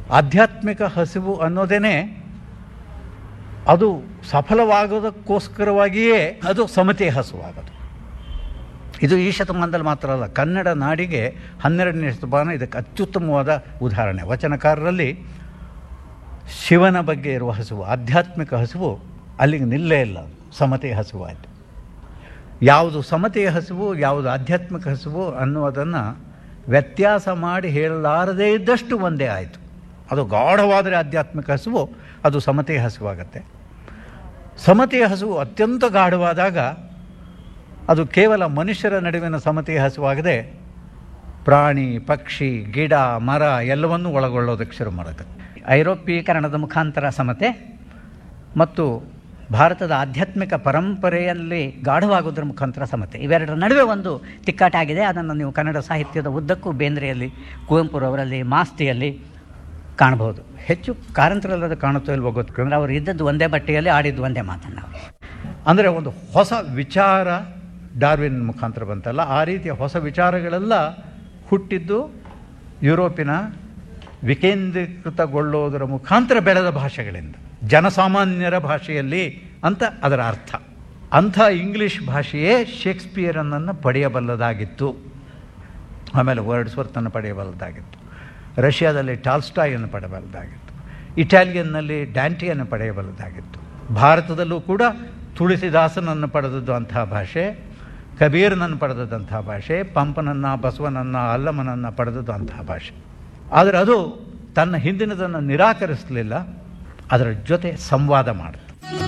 ಆಧ್ಯಾತ್ಮಿಕ ಹಸಿವು ಅನ್ನೋದೇ ಅದು ಸಫಲವಾಗೋದಕ್ಕೋಸ್ಕರವಾಗಿಯೇ ಅದು ಸಮತೆಯ ಹಸುವಾಗೋದು. ಇದು ಈ ಶತಮಾನದಲ್ಲಿ ಮಾತ್ರ ಅಲ್ಲ, ಕನ್ನಡ ನಾಡಿಗೆ 12ನೇ ಶತಮಾನ ಇದಕ್ಕೆ ಅತ್ಯುತ್ತಮವಾದ ಉದಾಹರಣೆ. ವಚನಕಾರರಲ್ಲಿ ಶಿವನ ಬಗ್ಗೆ ಇರುವ ಹಸಿವು, ಆಧ್ಯಾತ್ಮಿಕ ಹಸಿವು ಅಲ್ಲಿಗೆ ನಿಲ್ಲೇ ಇಲ್ಲ, ಸಮತೆಯ ಹಸಿವಾಯಿತು. ಯಾವುದು ಸಮತೆಯ ಹಸಿವು, ಯಾವುದು ಆಧ್ಯಾತ್ಮಿಕ ಹಸಿವು ಅನ್ನೋದನ್ನು ವ್ಯತ್ಯಾಸ ಮಾಡಿ ಹೇಳಲಾರದೇ ಇದ್ದಷ್ಟು ಒಂದೇ ಆಯಿತು. ಅದು ಗಾಢವಾದರೆ ಆಧ್ಯಾತ್ಮಿಕ ಹಸಿವು, ಅದು ಸಮತೆಯ ಹಸಿವಾಗತ್ತೆ. ಸಮತೆಯ ಹಸಿವು ಅತ್ಯಂತ ಗಾಢವಾದಾಗ ಅದು ಕೇವಲ ಮನುಷ್ಯರ ನಡುವಿನ ಸಮತೆಯ ಹಸಿವಾಗದೆ ಪ್ರಾಣಿ, ಪಕ್ಷಿ, ಗಿಡ, ಮರ ಎಲ್ಲವನ್ನೂ ಒಳಗೊಳ್ಳೋದಕ್ಕೆ ಶುರು ಮಾಡುತ್ತೆ. ಐರೋಪೀಕರಣದ ಮುಖಾಂತರ ಸಮತೆ ಮತ್ತು ಭಾರತದ ಆಧ್ಯಾತ್ಮಿಕ ಪರಂಪರೆಯಲ್ಲಿ ಗಾಢವಾಗೋದ್ರ ಮುಖಾಂತರ ಸಮತೆ, ಇವೆರಡರ ನಡುವೆ ಒಂದು ತಿಕ್ಕಾಟ ಆಗಿದೆ. ಅದನ್ನು ನೀವು ಕನ್ನಡ ಸಾಹಿತ್ಯದ ಉದ್ದಕ್ಕೂ ಬೇಂದ್ರೆಯಲ್ಲಿ, ಕುವೆಂಪುರವರಲ್ಲಿ, ಮಾಸ್ತಿಯಲ್ಲಿ ಕಾಣಬಹುದು. ಹೆಚ್ಚು ಕಾರಂತರಲ್ಲದು ಕಾಣುತ್ತೋ ಇಲ್ವೋ ಗೊತ್ತಿಲ್ಲ, ಅವರು ಇದ್ದದ್ದು ಒಂದೇ ಬಟ್ಟೆಯಲ್ಲಿ, ಆಡಿದ್ದು ಒಂದೇ ಮಾತನ್ನು. ಅಂದರೆ ಒಂದು ಹೊಸ ವಿಚಾರ ಡಾರ್ವಿನ್ ಮುಖಾಂತರ ಬಂತಲ್ಲ, ಆ ರೀತಿಯ ಹೊಸ ವಿಚಾರಗಳೆಲ್ಲ ಹುಟ್ಟಿದ್ದು ಯುರೋಪಿನ ವಿಕೇಂದ್ರೀಕೃತಗೊಳ್ಳೋದರ ಮುಖಾಂತರ ಬೆಳೆದ ಭಾಷೆಗಳಿಂದ, ಜನಸಾಮಾನ್ಯರ ಭಾಷೆಯಲ್ಲಿ ಅಂತ ಅದರ ಅರ್ಥ. ಅಂಥ ಇಂಗ್ಲೀಷ್ ಭಾಷೆಯೇ ಶೇಕ್ಸ್ಪಿಯರನ್ನು ಪಡೆಯಬಲ್ಲದಾಗಿತ್ತು, ಆಮೇಲೆ ವರ್ಡ್ಸ್ವರ್ತನ್ನು ಪಡೆಯಬಲ್ಲದಾಗಿತ್ತು, ರಷ್ಯಾದಲ್ಲಿ ಟಾಲ್ಸ್ಟಾಯನ್ನು ಪಡೆಯಬಲ್ಲದಾಗಿತ್ತು, ಇಟಾಲಿಯನ್ನಲ್ಲಿ ಡ್ಯಾಂಟಿಯನ್ನು ಪಡೆಯಬಲ್ಲದಾಗಿತ್ತು. ಭಾರತದಲ್ಲೂ ಕೂಡ ತುಳಸಿದಾಸನನ್ನು ಪಡೆದದ್ದು ಅಂತಹ ಭಾಷೆ, ಕಬೀರನನ್ನು ಪಡೆದದ್ದಂತಹ ಭಾಷೆ, ಪಂಪನನ್ನು, ಬಸವನನ್ನು, ಅಲ್ಲಮನನ್ನು ಪಡೆದದ್ದು ಅಂತಹ ಭಾಷೆ. ಆದರೆ ಅದು ತನ್ನ ಹಿಂದಿನದನ್ನು ನಿರಾಕರಿಸಲಿಲ್ಲ, ಅದರ ಜೊತೆ ಸಂವಾದ ಮಾಡಿತು.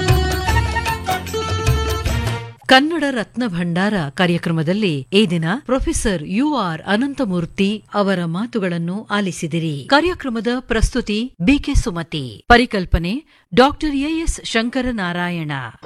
ಕನ್ನಡ ರತ್ನ ಭಂಡಾರ ಕಾರ್ಯಕ್ರಮದಲ್ಲಿ ಈ ದಿನ ಪ್ರೊಫೆಸರ್ UR ಅನಂತಮೂರ್ತಿ ಅವರ ಮಾತುಗಳನ್ನು ಆಲಿಸಿದಿರಿ. ಕಾರ್ಯಕ್ರಮದ ಪ್ರಸ್ತುತಿ BK ಸುಮತಿ, ಪರಿಕಲ್ಪನೆ ಡಾಕ್ಟರ್ AS ಶಂಕರನಾರಾಯಣ.